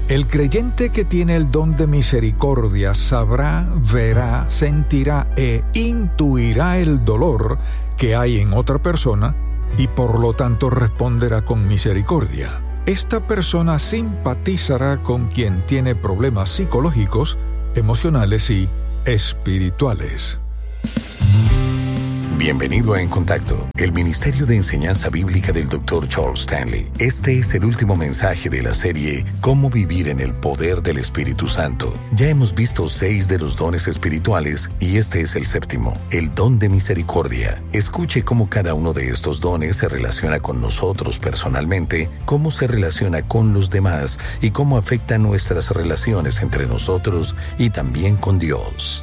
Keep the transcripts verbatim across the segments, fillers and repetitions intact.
El creyente que tiene el don de misericordia sabrá, verá, sentirá e intuirá el dolor que hay en otra persona y por lo tanto responderá con misericordia. Esta persona simpatizará con quien tiene problemas psicológicos, emocionales y espirituales. Bienvenido a En Contacto, el Ministerio de Enseñanza Bíblica del doctor Charles Stanley. Este es el último mensaje de la serie Cómo vivir en el poder del Espíritu Santo. Ya hemos visto seis de los dones espirituales y este es el séptimo, el don de misericordia. Escuche cómo cada uno de estos dones se relaciona con nosotros personalmente, cómo se relaciona con los demás y cómo afecta nuestras relaciones entre nosotros y también con Dios.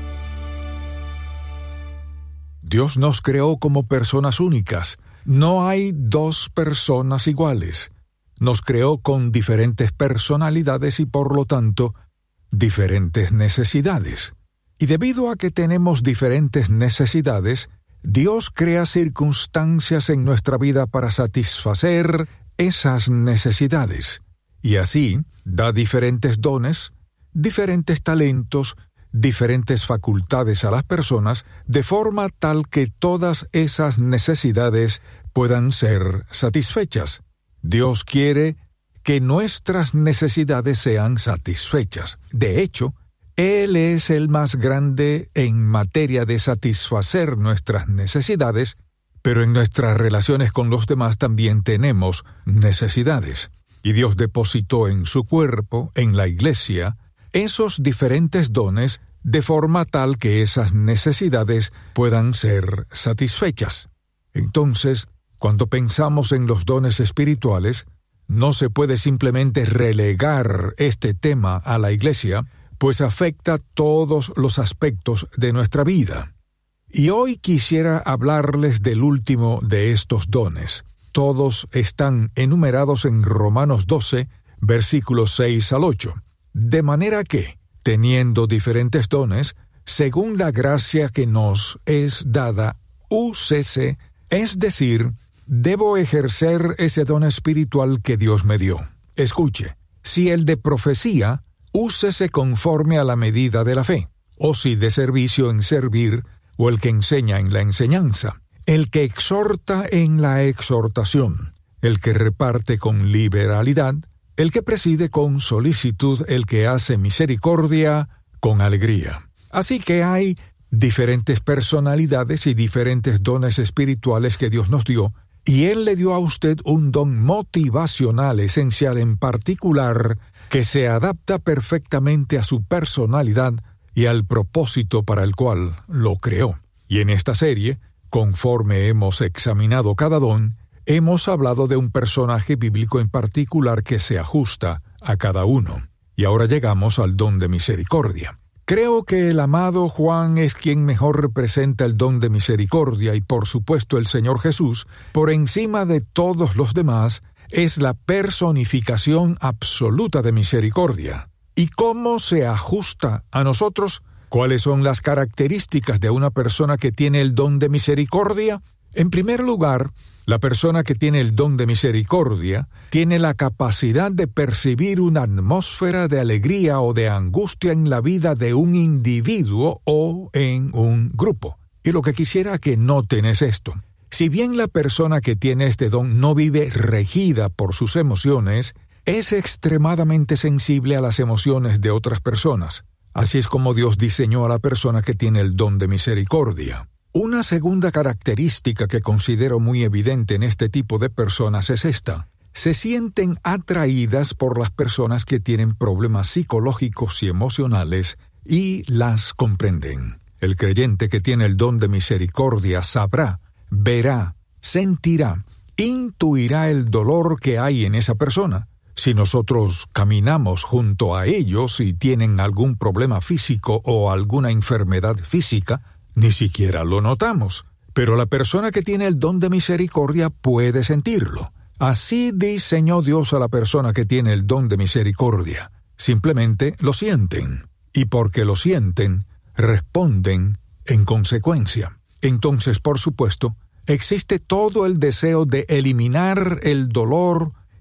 Dios nos creó como personas únicas. No hay dos personas iguales. Nos creó con diferentes personalidades y por lo tanto, diferentes necesidades. Y debido a que tenemos diferentes necesidades, Dios crea circunstancias en nuestra vida para satisfacer esas necesidades. Y así, da diferentes dones, diferentes talentos, diferentes facultades a las personas, de forma tal que todas esas necesidades puedan ser satisfechas. Dios quiere que nuestras necesidades sean satisfechas. De hecho, Él es el más grande en materia de satisfacer nuestras necesidades, pero en nuestras relaciones con los demás también tenemos necesidades. Y Dios depositó en su cuerpo, en la iglesia, esos diferentes dones de forma tal que esas necesidades puedan ser satisfechas. Entonces, cuando pensamos en los dones espirituales, no se puede simplemente relegar este tema a la iglesia, pues afecta todos los aspectos de nuestra vida. Y hoy quisiera hablarles del último de estos dones. Todos están enumerados en Romanos doce, versículos seis al ocho. De manera que, teniendo diferentes dones, según la gracia que nos es dada, úsese, es decir, debo ejercer ese don espiritual que Dios me dio. Escuche, si el de profecía, úsese conforme a la medida de la fe, o si de servicio en servir, o el que enseña en la enseñanza, el que exhorta en la exhortación, el que reparte con liberalidad, el que preside con solicitud, el que hace misericordia con alegría. Así que hay diferentes personalidades y diferentes dones espirituales que Dios nos dio, y Él le dio a usted un don motivacional esencial en particular que se adapta perfectamente a su personalidad y al propósito para el cual lo creó. Y en esta serie, conforme hemos examinado cada don, hemos hablado de un personaje bíblico en particular que se ajusta a cada uno. Y ahora llegamos al don de misericordia. Creo que el amado Juan es quien mejor representa el don de misericordia y por supuesto el Señor Jesús, por encima de todos los demás, es la personificación absoluta de misericordia. ¿Y cómo se ajusta a nosotros? ¿Cuáles son las características de una persona que tiene el don de misericordia? En primer lugar, la persona que tiene el don de misericordia tiene la capacidad de percibir una atmósfera de alegría o de angustia en la vida de un individuo o en un grupo. Y lo que quisiera que noten es esto. Si bien la persona que tiene este don no vive regida por sus emociones, es extremadamente sensible a las emociones de otras personas. Así es como Dios diseñó a la persona que tiene el don de misericordia. Una segunda característica que considero muy evidente en este tipo de personas es esta. Se sienten atraídas por las personas que tienen problemas psicológicos y emocionales y las comprenden. El creyente que tiene el don de misericordia sabrá, verá, sentirá, intuirá el dolor que hay en esa persona. Si nosotros caminamos junto a ellos y tienen algún problema físico o alguna enfermedad física, ni siquiera lo notamos, pero la persona que tiene el don de misericordia puede sentirlo. Así diseñó Dios a la persona que tiene el don de misericordia. Simplemente lo sienten, y porque lo sienten, responden en consecuencia. Entonces, por supuesto, existe todo el deseo de eliminar el dolor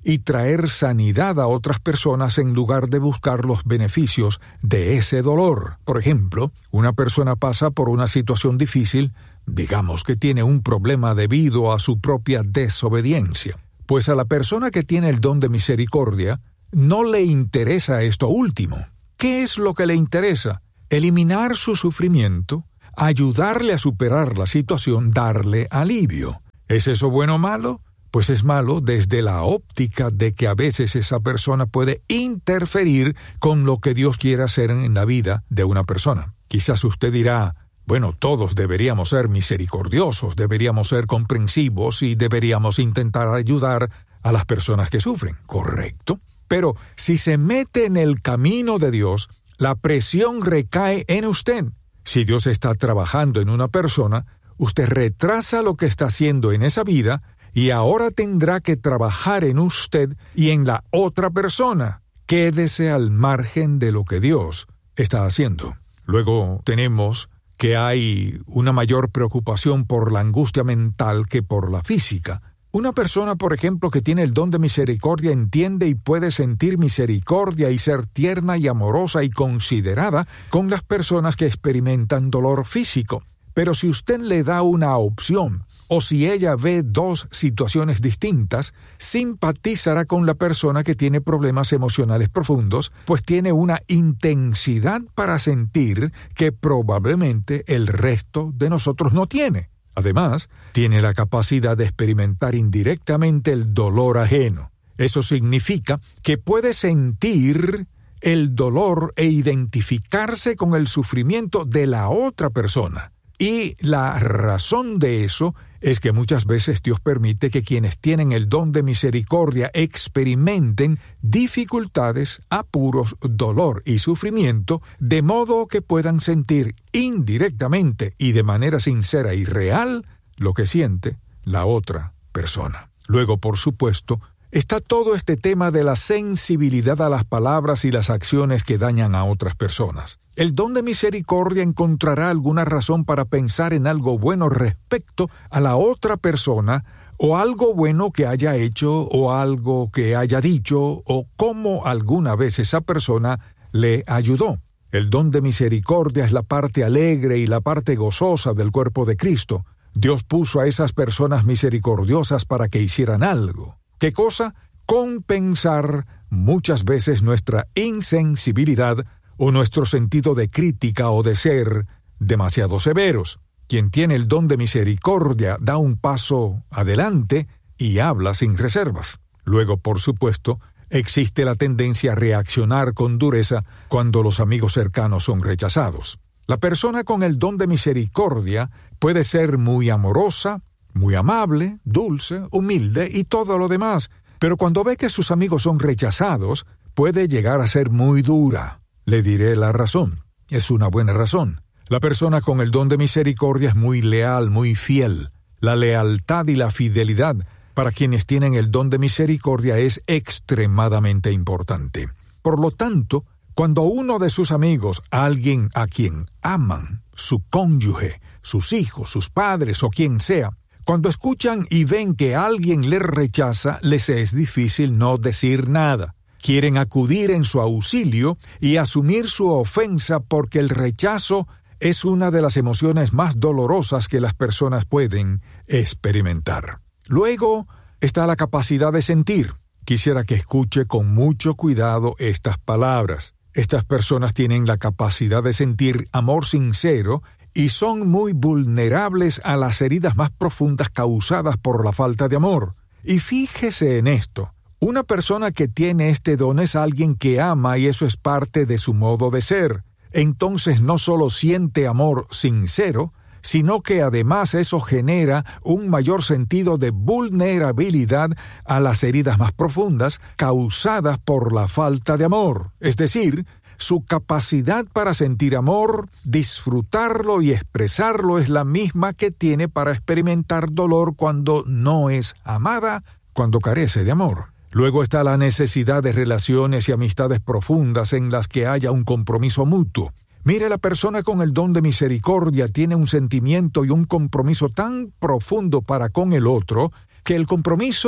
y traer sanidad a otras personas en lugar de buscar los beneficios de ese dolor. Por ejemplo, una persona pasa por una situación difícil, digamos que tiene un problema debido a su propia desobediencia. Pues a la persona que tiene el don de misericordia no le interesa esto último. ¿Qué es lo que le interesa? Eliminar su sufrimiento, ayudarle a superar la situación, darle alivio. ¿Es eso bueno o malo? Pues es malo desde la óptica de que a veces esa persona puede interferir con lo que Dios quiere hacer en la vida de una persona. Quizás usted dirá, bueno, todos deberíamos ser misericordiosos, deberíamos ser comprensivos y deberíamos intentar ayudar a las personas que sufren. Correcto. Pero si se mete en el camino de Dios, la presión recae en usted. Si Dios está trabajando en una persona, usted retrasa lo que está haciendo en esa vida y ahora tendrá que trabajar en usted y en la otra persona. Quédese al margen de lo que Dios está haciendo. Luego tenemos que hay una mayor preocupación por la angustia mental que por la física. Una persona, por ejemplo, que tiene el don de misericordia entiende y puede sentir misericordia y ser tierna y amorosa y considerada con las personas que experimentan dolor físico. Pero si usted le da una opción, o si ella ve dos situaciones distintas, simpatizará con la persona que tiene problemas emocionales profundos, pues tiene una intensidad para sentir que probablemente el resto de nosotros no tiene. Además, tiene la capacidad de experimentar indirectamente el dolor ajeno. Eso significa que puede sentir el dolor e identificarse con el sufrimiento de la otra persona. Y la razón de eso es que muchas veces Dios permite que quienes tienen el don de misericordia experimenten dificultades, apuros, dolor y sufrimiento, de modo que puedan sentir indirectamente y de manera sincera y real lo que siente la otra persona. Luego, por supuesto, está todo este tema de la sensibilidad a las palabras y las acciones que dañan a otras personas. El don de misericordia encontrará alguna razón para pensar en algo bueno respecto a la otra persona, o algo bueno que haya hecho, o algo que haya dicho, o cómo alguna vez esa persona le ayudó. El don de misericordia es la parte alegre y la parte gozosa del cuerpo de Cristo. Dios puso a esas personas misericordiosas para que hicieran algo. ¿Qué cosa? Compensar muchas veces nuestra insensibilidad o nuestro sentido de crítica o de ser demasiado severos. Quien tiene el don de misericordia da un paso adelante y habla sin reservas. Luego, por supuesto, existe la tendencia a reaccionar con dureza cuando los amigos cercanos son rechazados. La persona con el don de misericordia puede ser muy amorosa, muy amable, dulce, humilde y todo lo demás, pero cuando ve que sus amigos son rechazados, puede llegar a ser muy dura. Le diré la razón. Es una buena razón. La persona con el don de misericordia es muy leal, muy fiel. La lealtad y la fidelidad para quienes tienen el don de misericordia es extremadamente importante. Por lo tanto, cuando uno de sus amigos, alguien a quien aman, su cónyuge, sus hijos, sus padres o quien sea, cuando escuchan y ven que alguien les rechaza, les es difícil no decir nada. Quieren acudir en su auxilio y asumir su ofensa porque el rechazo es una de las emociones más dolorosas que las personas pueden experimentar. Luego está la capacidad de sentir. Quisiera que escuche con mucho cuidado estas palabras. Estas personas tienen la capacidad de sentir amor sincero y son muy vulnerables a las heridas más profundas causadas por la falta de amor. Y fíjese en esto. Una persona que tiene este don es alguien que ama y eso es parte de su modo de ser. Entonces no solo siente amor sincero, sino que además eso genera un mayor sentido de vulnerabilidad a las heridas más profundas causadas por la falta de amor. Es decir, su capacidad para sentir amor, disfrutarlo y expresarlo es la misma que tiene para experimentar dolor cuando no es amada, cuando carece de amor. Luego está la necesidad de relaciones y amistades profundas en las que haya un compromiso mutuo. Mire, la persona con el don de misericordia tiene un sentimiento y un compromiso tan profundo para con el otro que el compromiso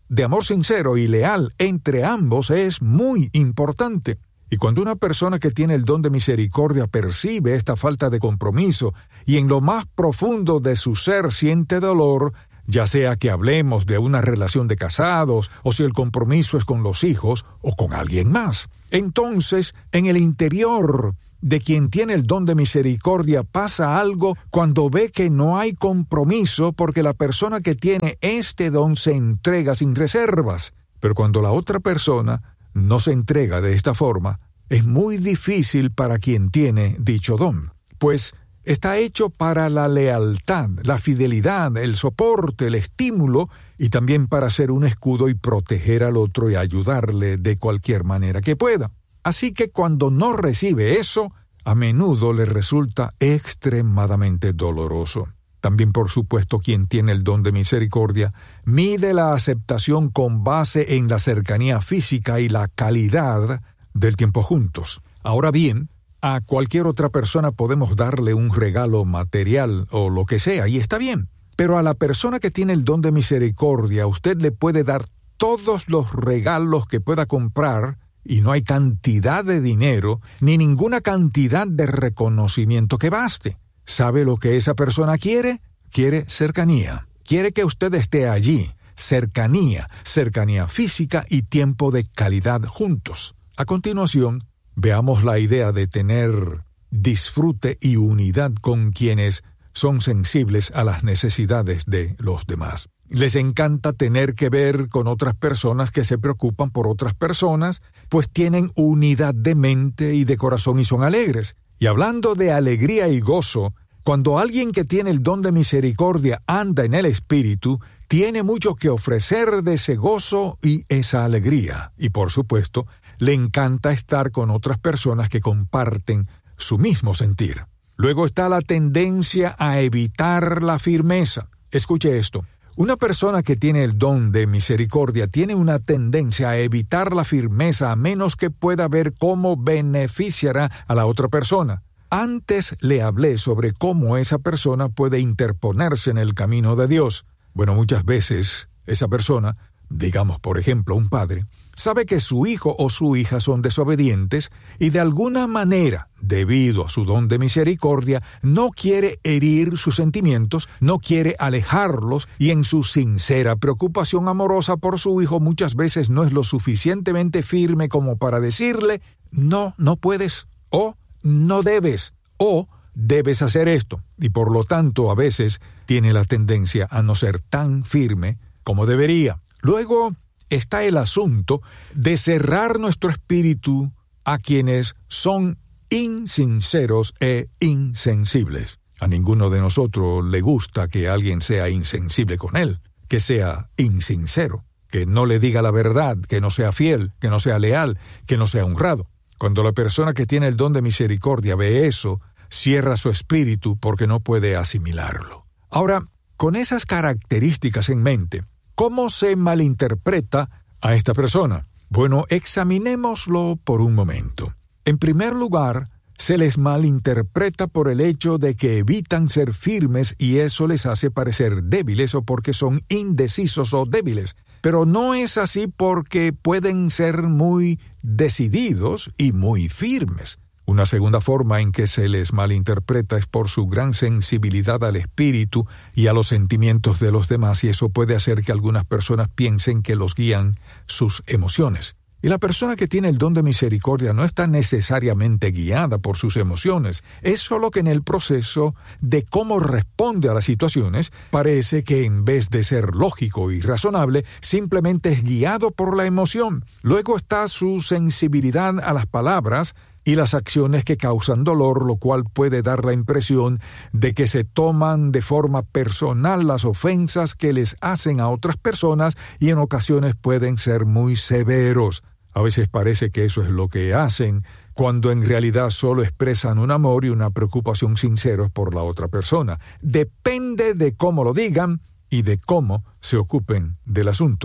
de amor sincero y leal entre ambos es muy importante. Y cuando una persona que tiene el don de misericordia percibe esta falta de compromiso y en lo más profundo de su ser siente dolor, ya sea que hablemos de una relación de casados o si el compromiso es con los hijos o con alguien más, entonces en el interior de quien tiene el don de misericordia pasa algo cuando ve que no hay compromiso porque la persona que tiene este don se entrega sin reservas. Pero cuando la otra persona no se entrega de esta forma, es muy difícil para quien tiene dicho don, pues está hecho para la lealtad, la fidelidad, el soporte, el estímulo y también para ser un escudo y proteger al otro y ayudarle de cualquier manera que pueda. Así que cuando no recibe eso, a menudo le resulta extremadamente doloroso. También, por supuesto, quien tiene el don de misericordia mide la aceptación con base en la cercanía física y la calidad del tiempo juntos. Ahora bien, a cualquier otra persona podemos darle un regalo material o lo que sea, y está bien. Pero a la persona que tiene el don de misericordia, usted le puede dar todos los regalos que pueda comprar, y no hay cantidad de dinero ni ninguna cantidad de reconocimiento que baste. ¿Sabe lo que esa persona quiere? Quiere cercanía. Quiere que usted esté allí. Cercanía, cercanía física y tiempo de calidad juntos. A continuación, veamos la idea de tener disfrute y unidad con quienes son sensibles a las necesidades de los demás. Les encanta tener que ver con otras personas que se preocupan por otras personas, pues tienen unidad de mente y de corazón y son alegres. Y hablando de alegría y gozo, cuando alguien que tiene el don de misericordia anda en el Espíritu, tiene mucho que ofrecer de ese gozo y esa alegría. Y por supuesto, le encanta estar con otras personas que comparten su mismo sentir. Luego está la tendencia a evitar la firmeza. Escuche esto. Una persona que tiene el don de misericordia tiene una tendencia a evitar la firmeza a menos que pueda ver cómo beneficiará a la otra persona. Antes le hablé sobre cómo esa persona puede interponerse en el camino de Dios. Bueno, muchas veces esa persona, digamos por ejemplo un padre, sabe que su hijo o su hija son desobedientes y de alguna manera, debido a su don de misericordia, no quiere herir sus sentimientos, no quiere alejarlos y en su sincera preocupación amorosa por su hijo muchas veces no es lo suficientemente firme como para decirle no, no puedes o no debes o debes hacer esto y por lo tanto a veces tiene la tendencia a no ser tan firme como debería. Luego está el asunto de cerrar nuestro espíritu a quienes son insinceros e insensibles. A ninguno de nosotros le gusta que alguien sea insensible con él, que sea insincero, que no le diga la verdad, que no sea fiel, que no sea leal, que no sea honrado. Cuando la persona que tiene el don de misericordia ve eso, cierra su espíritu porque no puede asimilarlo. Ahora, con esas características en mente, ¿cómo se malinterpreta a esta persona? Bueno, examinémoslo por un momento. En primer lugar, se les malinterpreta por el hecho de que evitan ser firmes y eso les hace parecer débiles o porque son indecisos o débiles. Pero no es así porque pueden ser muy decididos y muy firmes. Una segunda forma en que se les malinterpreta es por su gran sensibilidad al espíritu y a los sentimientos de los demás, y eso puede hacer que algunas personas piensen que los guían sus emociones. Y la persona que tiene el don de misericordia no está necesariamente guiada por sus emociones, es solo que en el proceso de cómo responde a las situaciones, parece que en vez de ser lógico y razonable, simplemente es guiado por la emoción. Luego está su sensibilidad a las palabras y las acciones que causan dolor, lo cual puede dar la impresión de que se toman de forma personal las ofensas que les hacen a otras personas y en ocasiones pueden ser muy severos. A veces parece que eso es lo que hacen, cuando en realidad solo expresan un amor y una preocupación sinceros por la otra persona. Depende de cómo lo digan y de cómo se ocupen del asunto.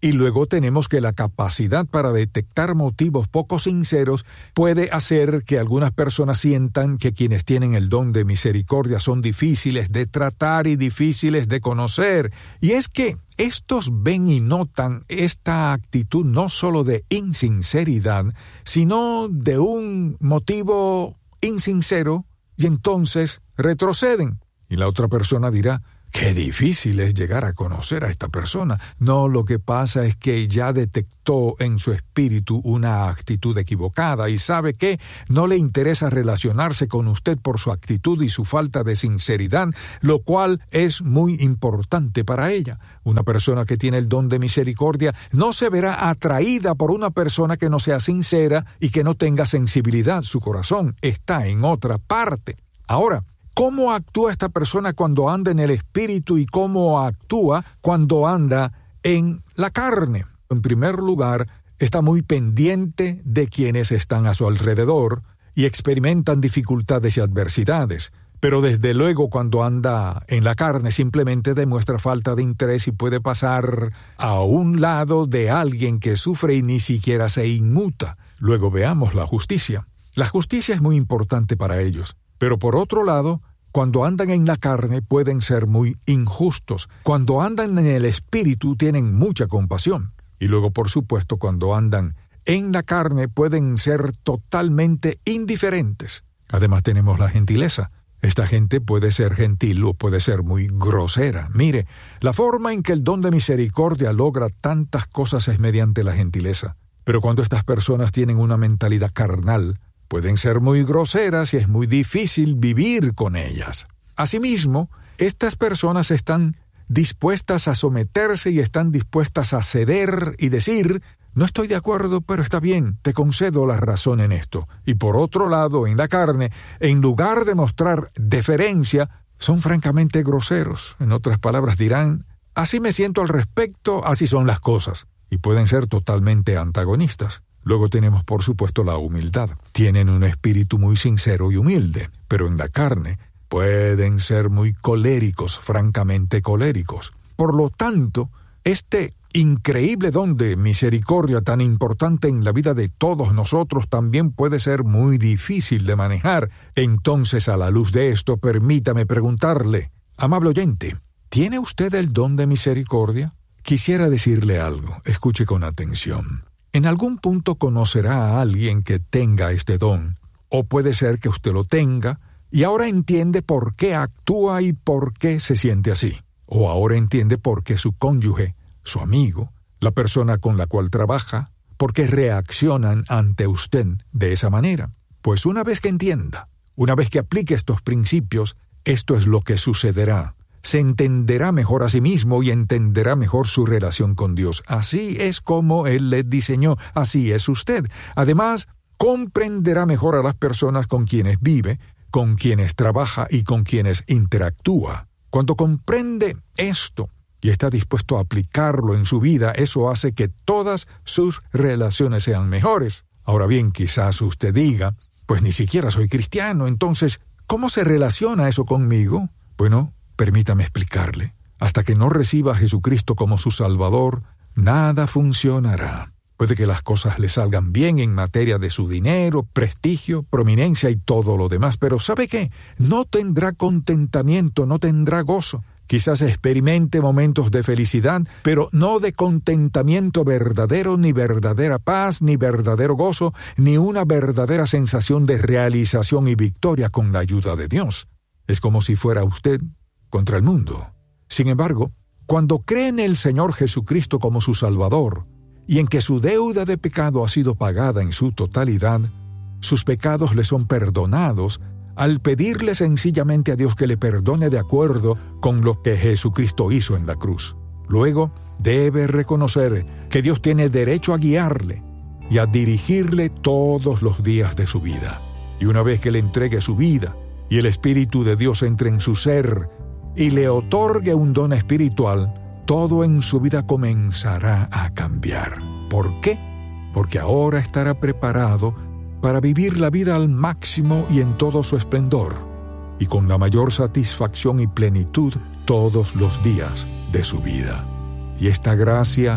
Y luego tenemos que la capacidad para detectar motivos poco sinceros puede hacer que algunas personas sientan que quienes tienen el don de misericordia son difíciles de tratar y difíciles de conocer. Y es que estos ven y notan esta actitud no solo de insinceridad, sino de un motivo insincero, y entonces retroceden. Y la otra persona dirá: qué difícil es llegar a conocer a esta persona. No, lo que pasa es que ya detectó en su espíritu una actitud equivocada y sabe que no le interesa relacionarse con usted por su actitud y su falta de sinceridad, lo cual es muy importante para ella. Una persona que tiene el don de misericordia no se verá atraída por una persona que no sea sincera y que no tenga sensibilidad. Su corazón está en otra parte. Ahora, ¿cómo actúa esta persona cuando anda en el espíritu y cómo actúa cuando anda en la carne? En primer lugar, está muy pendiente de quienes están a su alrededor y experimentan dificultades y adversidades. Pero desde luego cuando anda en la carne simplemente demuestra falta de interés y puede pasar a un lado de alguien que sufre y ni siquiera se inmuta. Luego veamos la justicia. La justicia es muy importante para ellos. Pero por otro lado, cuando andan en la carne pueden ser muy injustos. Cuando andan en el espíritu tienen mucha compasión. Y luego, por supuesto, cuando andan en la carne pueden ser totalmente indiferentes. Además tenemos la gentileza. Esta gente puede ser gentil o puede ser muy grosera. Mire, la forma en que el don de misericordia logra tantas cosas es mediante la gentileza. Pero cuando estas personas tienen una mentalidad carnal, pueden ser muy groseras y es muy difícil vivir con ellas. Asimismo, estas personas están dispuestas a someterse y están dispuestas a ceder y decir: no estoy de acuerdo, pero está bien, te concedo la razón en esto. Y por otro lado, en la carne, en lugar de mostrar deferencia, son francamente groseros. En otras palabras dirán: así me siento al respecto, así son las cosas. Y pueden ser totalmente antagonistas. Luego tenemos, por supuesto, la humildad. Tienen un espíritu muy sincero y humilde, pero en la carne pueden ser muy coléricos, francamente coléricos. Por lo tanto, este increíble don de misericordia tan importante en la vida de todos nosotros también puede ser muy difícil de manejar. Entonces, a la luz de esto, permítame preguntarle, amable oyente, ¿tiene usted el don de misericordia? Quisiera decirle algo, escuche con atención. En algún punto conocerá a alguien que tenga este don, o puede ser que usted lo tenga, y ahora entiende por qué actúa y por qué se siente así. O ahora entiende por qué su cónyuge, su amigo, la persona con la cual trabaja, por qué reaccionan ante usted de esa manera. Pues una vez que entienda, una vez que aplique estos principios, esto es lo que sucederá. Se entenderá mejor a sí mismo y entenderá mejor su relación con Dios. Así es como Él le diseñó, así es usted. Además, comprenderá mejor a las personas con quienes vive, con quienes trabaja y con quienes interactúa. Cuando comprende esto y está dispuesto a aplicarlo en su vida, eso hace que todas sus relaciones sean mejores. Ahora bien, quizás usted diga, pues ni siquiera soy cristiano, entonces, ¿cómo se relaciona eso conmigo? Bueno, permítame explicarle. Hasta que no reciba a Jesucristo como su Salvador, nada funcionará. Puede que las cosas le salgan bien en materia de su dinero, prestigio, prominencia y todo lo demás, pero ¿sabe qué? No tendrá contentamiento, no tendrá gozo. Quizás experimente momentos de felicidad, pero no de contentamiento verdadero, ni verdadera paz, ni verdadero gozo, ni una verdadera sensación de realización y victoria con la ayuda de Dios. Es como si fuera usted contra el mundo. Sin embargo, cuando cree en el Señor Jesucristo como su Salvador y en que su deuda de pecado ha sido pagada en su totalidad, sus pecados le son perdonados al pedirle sencillamente a Dios que le perdone de acuerdo con lo que Jesucristo hizo en la cruz. Luego, debe reconocer que Dios tiene derecho a guiarle y a dirigirle todos los días de su vida. Y una vez que le entregue su vida y el Espíritu de Dios entre en su ser y le otorgue un don espiritual, todo en su vida comenzará a cambiar. ¿Por qué? Porque ahora estará preparado para vivir la vida al máximo y en todo su esplendor, y con la mayor satisfacción y plenitud todos los días de su vida. Y esta gracia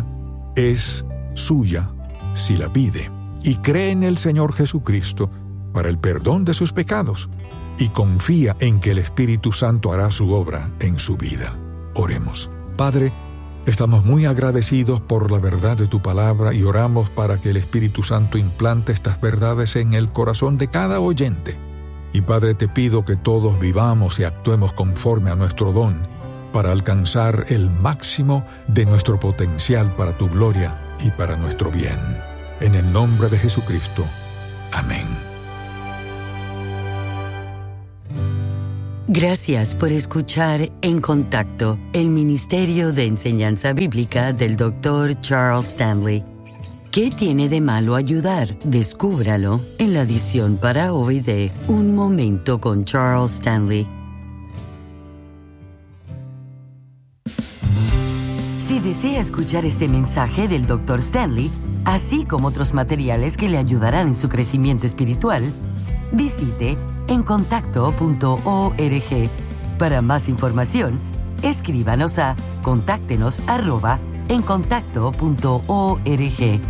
es suya si la pide, y cree en el Señor Jesucristo para el perdón de sus pecados, y confía en que el Espíritu Santo hará su obra en su vida. Oremos. Padre, estamos muy agradecidos por la verdad de tu palabra y oramos para que el Espíritu Santo implante estas verdades en el corazón de cada oyente. Y Padre, te pido que todos vivamos y actuemos conforme a nuestro don para alcanzar el máximo de nuestro potencial para tu gloria y para nuestro bien. En el nombre de Jesucristo. Amén. Gracias por escuchar En Contacto, el Ministerio de Enseñanza Bíblica del doctor Charles Stanley. ¿Qué tiene de malo ayudar? Descúbralo en la edición para hoy de Un Momento con Charles Stanley. Si desea escuchar este mensaje del doctor Stanley, así como otros materiales que le ayudarán en su crecimiento espiritual, visite en contacto punto org. Para más información, escríbanos a contáctenos arroba en contacto punto org.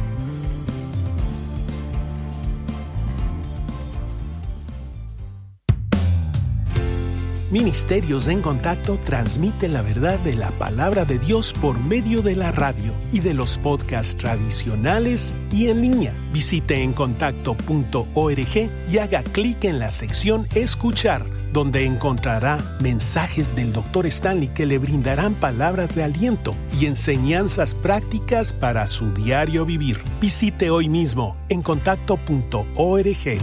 Ministerios en Contacto transmiten la verdad de la palabra de Dios por medio de la radio y de los podcasts tradicionales y en línea. Visite en contacto punto org y haga clic en la sección Escuchar, donde encontrará mensajes del doctor Stanley que le brindarán palabras de aliento y enseñanzas prácticas para su diario vivir. Visite hoy mismo en contacto punto org.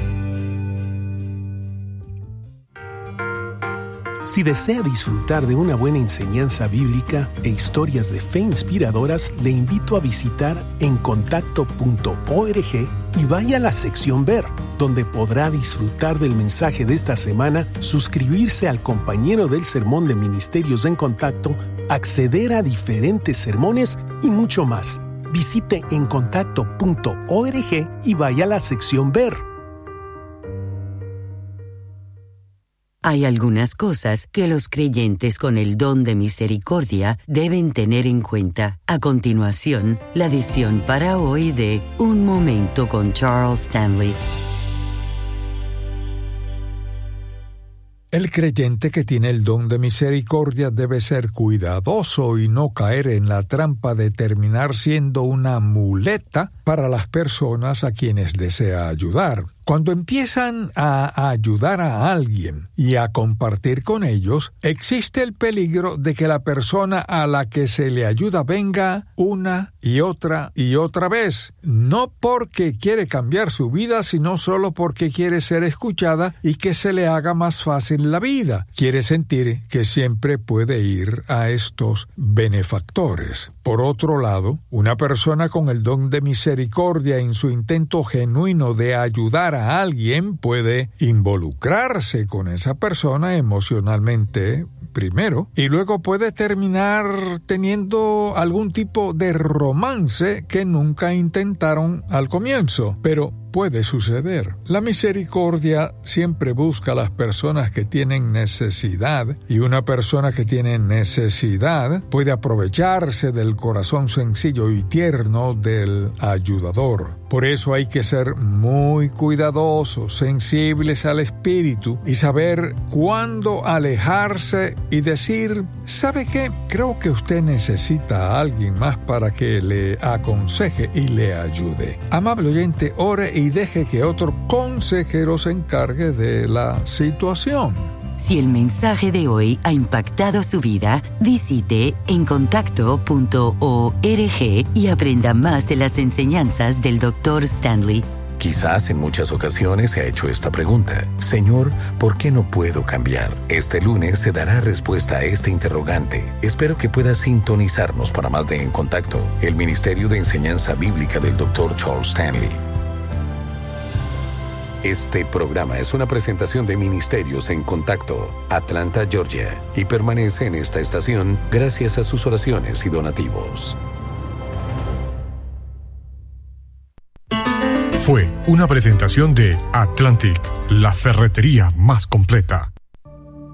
Si desea disfrutar de una buena enseñanza bíblica e historias de fe inspiradoras, le invito a visitar en contacto punto org y vaya a la sección Ver, donde podrá disfrutar del mensaje de esta semana, suscribirse al compañero del sermón de Ministerios en Contacto, acceder a diferentes sermones y mucho más. Visite en contacto punto org y vaya a la sección Ver. Hay algunas cosas que los creyentes con el don de misericordia deben tener en cuenta. A continuación, la edición para hoy de Un Momento con Charles Stanley. El creyente que tiene el don de misericordia debe ser cuidadoso y no caer en la trampa de terminar siendo una muleta para las personas a quienes desea ayudar. Cuando empiezan a ayudar a alguien y a compartir con ellos, existe el peligro de que la persona a la que se le ayuda venga una y otra y otra vez, no porque quiere cambiar su vida, sino solo porque quiere ser escuchada y que se le haga más fácil la vida. Quiere sentir que siempre puede ir a estos benefactores. Por otro lado, una persona con el don de misericordia en su intento genuino de ayudar a alguien puede involucrarse con esa persona emocionalmente primero y luego puede terminar teniendo algún tipo de romance que nunca intentaron al comienzo, pero puede suceder. La misericordia siempre busca a las personas que tienen necesidad, y una persona que tiene necesidad puede aprovecharse del corazón sencillo y tierno del ayudador. Por eso hay que ser muy cuidadosos, sensibles al espíritu y saber cuándo alejarse y decir: ¿sabe qué? Creo que usted necesita a alguien más para que le aconseje y le ayude. Amable oyente, ore y deje que otro consejero se encargue de la situación. Si el mensaje de hoy ha impactado su vida, visite en contacto punto org y aprenda más de las enseñanzas del doctor Stanley. Quizás en muchas ocasiones se ha hecho esta pregunta: Señor, ¿por qué no puedo cambiar? Este lunes se dará respuesta a este interrogante. Espero que pueda sintonizarnos para más de En Contacto, el Ministerio de Enseñanza Bíblica del doctor Charles Stanley. Este programa es una presentación de Ministerios en Contacto, Atlanta, Georgia, y permanece en esta estación gracias a sus oraciones y donativos. Fue una presentación de Atlantic, la ferretería más completa.